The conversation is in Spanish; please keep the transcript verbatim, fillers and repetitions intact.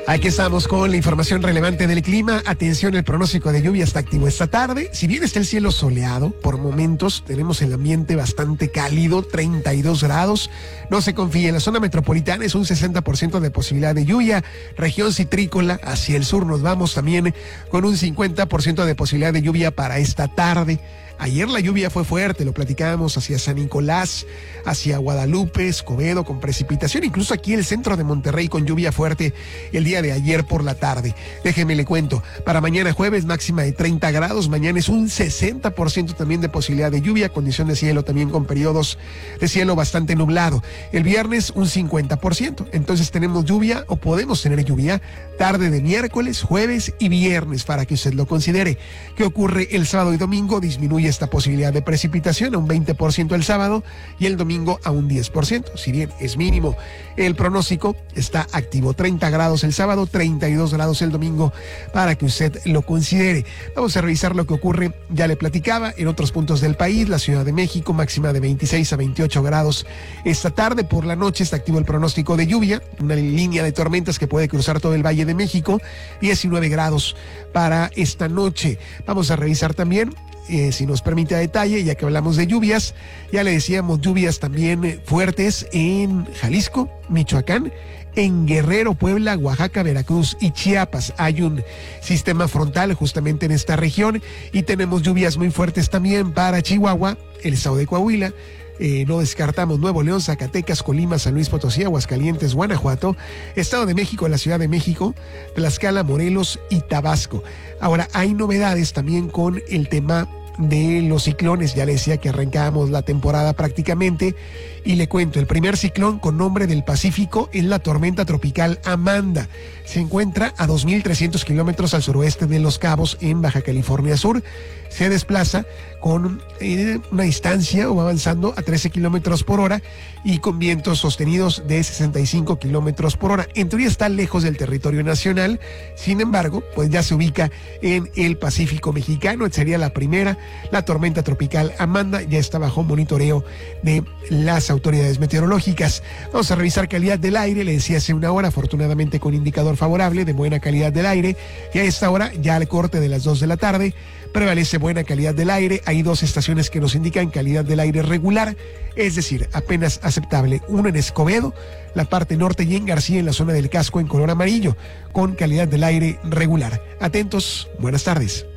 Aquí estamos con la información relevante del clima. Atención, el pronóstico de lluvia está activo esta tarde. Si bien está el cielo soleado, por momentos tenemos el ambiente bastante cálido, treinta y dos grados. No se confíe, en la zona metropolitana es un sesenta por ciento de posibilidad de lluvia. Región citrícola, hacia el sur nos vamos también con un cincuenta por ciento de posibilidad de lluvia para esta tarde. Ayer la lluvia fue fuerte, lo platicábamos, hacia San Nicolás, hacia Guadalupe, Escobedo, con precipitación, incluso aquí el centro de Monterrey con lluvia fuerte el día de ayer por la tarde. Déjeme le cuento, para mañana jueves máxima de treinta grados, mañana es un sesenta por ciento también de posibilidad de lluvia, condición de cielo también con periodos de cielo bastante nublado. El viernes un cincuenta por ciento, entonces tenemos lluvia o podemos tener lluvia tarde de miércoles, jueves y viernes para que usted lo considere. ¿Qué ocurre el sábado y domingo? Disminuye esta posibilidad de precipitación a un veinte por ciento el sábado y el domingo a un diez por ciento, si bien es mínimo. El pronóstico está activo, treinta grados el sábado, treinta y dos grados el domingo, para que usted lo considere. Vamos a revisar lo que ocurre, ya le platicaba, en otros puntos del país. La Ciudad de México, máxima de veintiséis a veintiocho grados esta tarde. Por la noche está activo el pronóstico de lluvia, una línea de tormentas que puede cruzar todo el Valle de México, diecinueve grados para esta noche. Vamos a revisar también, Eh, si nos permite a detalle, ya que hablamos de lluvias, ya le decíamos, lluvias también eh, fuertes en Jalisco, Michoacán, en Guerrero, Puebla, Oaxaca, Veracruz y Chiapas. Hay un sistema frontal justamente en esta región y tenemos lluvias muy fuertes también para Chihuahua, el estado de Coahuila. Eh, no descartamos Nuevo León, Zacatecas, Colima, San Luis Potosí, Aguascalientes, Guanajuato, Estado de México, la Ciudad de México, Tlaxcala, Morelos y Tabasco. Ahora, hay novedades también con el tema de los ciclones. Ya le decía que arrancábamos la temporada prácticamente y le cuento, el primer ciclón con nombre del Pacífico es la tormenta tropical Amanda. Se encuentra a dos mil trescientos kilómetros al suroeste de Los Cabos, en Baja California Sur. Se desplaza con eh, una distancia o avanzando a trece kilómetros por hora y con vientos sostenidos de sesenta y cinco kilómetros por hora. En teoría está lejos del territorio nacional, sin embargo, pues ya se ubica en el Pacífico mexicano. Sería la primera. La tormenta tropical Amanda ya está bajo monitoreo de las autoridades meteorológicas. Vamos a revisar calidad del aire. Le decía hace una hora, afortunadamente con indicador favorable de buena calidad del aire, y a esta hora, ya al corte de las dos de la tarde, prevalece buena calidad del aire. Hay dos estaciones que nos indican calidad del aire regular, es decir, apenas aceptable. Uno en Escobedo, la parte norte, y en García, en la zona del casco, en color amarillo, con calidad del aire regular. Atentos, buenas tardes.